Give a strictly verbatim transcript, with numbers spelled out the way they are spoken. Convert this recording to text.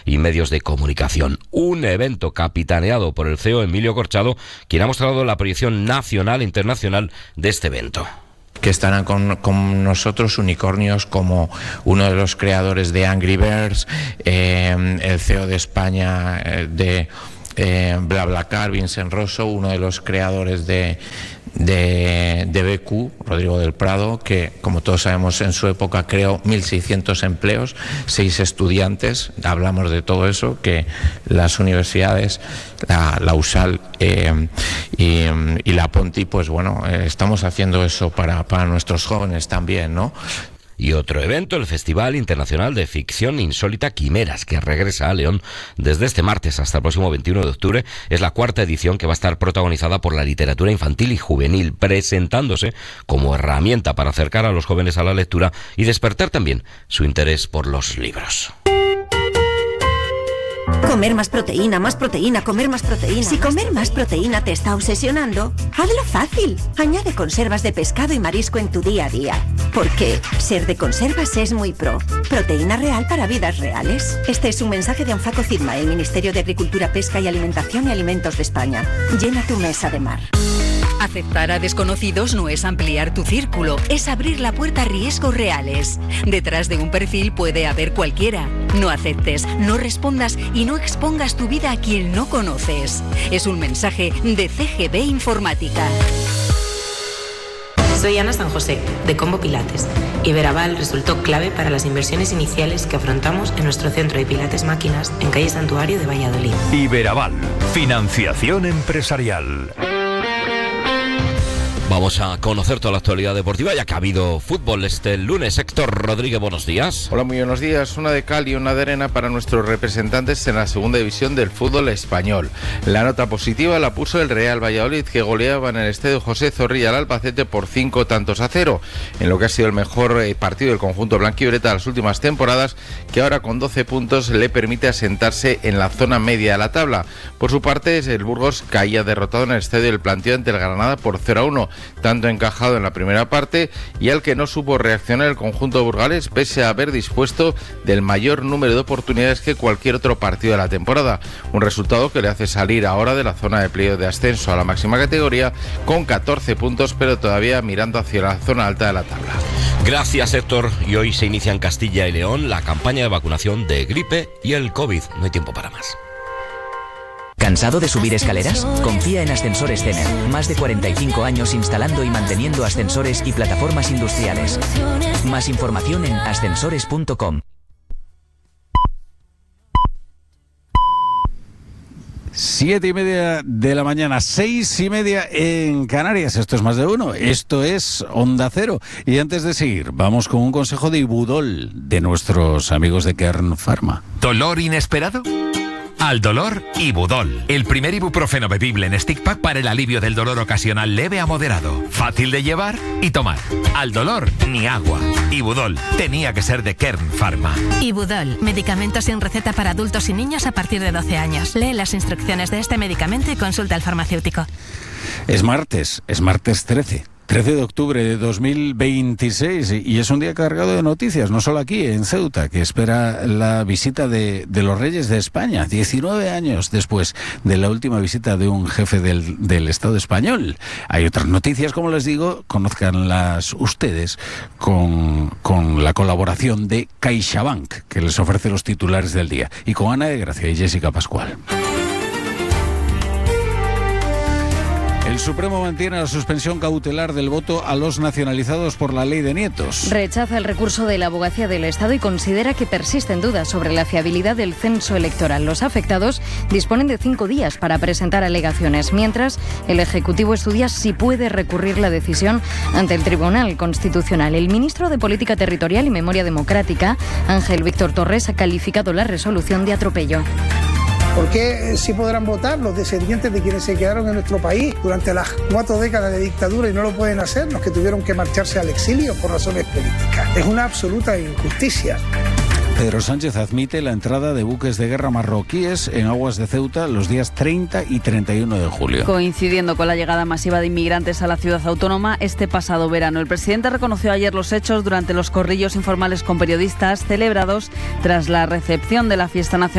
y medios de comunicación. Un evento capitaneado por el C E O Emilio Corchado, quien ha mostrado la proyección nacional e internacional de este evento. Que estarán con, con nosotros unicornios como uno de los creadores de Angry Birds, eh, el C E O de España eh, de eh, BlaBlaCar, Vincent Rosso, uno de los creadores de, de, de B Q, Rodrigo del Prado, que como todos sabemos en su época creó mil seiscientos empleos, seis estudiantes. Hablamos de todo eso, que las universidades, la, la U S A L eh, y, y la Ponti, pues bueno, eh, estamos haciendo eso para, para nuestros jóvenes también, ¿no? Y otro evento, el Festival Internacional de Ficción Insólita Quimeras, que regresa a León desde este martes hasta el próximo veintiuno de octubre. Es la cuarta edición, que va a estar protagonizada por la literatura infantil y juvenil, presentándose como herramienta para acercar a los jóvenes a la lectura y despertar también su interés por los libros. Comer más proteína, más proteína, comer más proteína. Si comer más proteína te está obsesionando, hazlo fácil. Añade conservas de pescado y marisco en tu día a día. Porque ser de conservas es muy pro. Proteína real para vidas reales. Este es un mensaje de Anfaco Firma, el Ministerio de Agricultura, Pesca y Alimentación y Alimentos de España. Llena tu mesa de mar. Aceptar a desconocidos no es ampliar tu círculo, es abrir la puerta a riesgos reales. Detrás de un perfil puede haber cualquiera. No aceptes, no respondas y no expongas tu vida a quien no conoces. Es un mensaje de C G B Informática. Soy Ana San José, de Combo Pilates. Iberaval resultó clave para las inversiones iniciales que afrontamos en nuestro centro de Pilates Máquinas en calle Santuario de Valladolid. Iberaval, financiación empresarial. Vamos a conocer toda la actualidad deportiva, ya que ha habido fútbol este lunes. Héctor Rodríguez, buenos días. Hola, muy buenos días. Una de cal y una de arena para nuestros representantes en la segunda división del fútbol español. La nota positiva la puso el Real Valladolid, que goleaba en el estadio José Zorrilla al Albacete por cinco tantos a cero, en lo que ha sido el mejor partido del conjunto blanquivioleta de las últimas temporadas, que ahora con doce puntos le permite asentarse en la zona media de la tabla. Por su parte, el Burgos caía derrotado en el estadio del Plantío ante el Granada por cero a uno. Tanto encajado en la primera parte, y al que no supo reaccionar el conjunto burgalés, pese a haber dispuesto del mayor número de oportunidades que cualquier otro partido de la temporada. Un resultado que le hace salir ahora de la zona de playoff de ascenso a la máxima categoría con catorce puntos, pero todavía mirando hacia la zona alta de la tabla. Gracias, Héctor. Y hoy se inicia en Castilla y León la campaña de vacunación de gripe y el COVID. No hay tiempo para más. ¿Cansado de subir escaleras? Confía en Ascensores Cener. Más de cuarenta y cinco años instalando y manteniendo ascensores y plataformas industriales. Más información en ascensores punto com. Siete y media de la mañana, seis y media en Canarias. Esto es Más de Uno, esto es Onda Cero. Y antes de seguir, vamos con un consejo de Ibudol, de nuestros amigos de Kern Pharma. ¿Dolor inesperado? Al dolor, Ibudol. El primer ibuprofeno bebible en stick pack para el alivio del dolor ocasional leve a moderado. Fácil de llevar y tomar. Al dolor, ni agua. Ibudol. Tenía que ser de Kern Pharma. Ibudol. Medicamento sin receta para adultos y niños a partir de doce años. Lee las instrucciones de este medicamento y consulta al farmacéutico. Es martes, es martes trece. trece de octubre de dos mil veintiséis, y es un día cargado de noticias, no solo aquí en Ceuta, que espera la visita de, de los Reyes de España, diecinueve años después de la última visita de un jefe del, del Estado español. Hay otras noticias, como les digo, conózcanlas ustedes con, con la colaboración de CaixaBank, que les ofrece los titulares del día, y con Ana de Gracia y Jessica Pascual. El Supremo mantiene la suspensión cautelar del voto a los nacionalizados por la ley de nietos. Rechaza el recurso de la Abogacía del Estado y considera que persisten dudas sobre la fiabilidad del censo electoral. Los afectados disponen de cinco días para presentar alegaciones, mientras el Ejecutivo estudia si puede recurrir la decisión ante el Tribunal Constitucional. El ministro de Política Territorial y Memoria Democrática, Ángel Víctor Torres, ha calificado la resolución de atropello. ¿Por qué sí podrán votar los descendientes de quienes se quedaron en nuestro país durante las cuatro décadas de dictadura y no lo pueden hacer los que tuvieron que marcharse al exilio por razones políticas? Es una absoluta injusticia. Pedro Sánchez admite la entrada de buques de guerra marroquíes en aguas de Ceuta los días treinta y treinta y uno de julio. Coincidiendo con la llegada masiva de inmigrantes a la ciudad autónoma este pasado verano, el presidente reconoció ayer los hechos durante los corrillos informales con periodistas celebrados tras la recepción de la fiesta nacional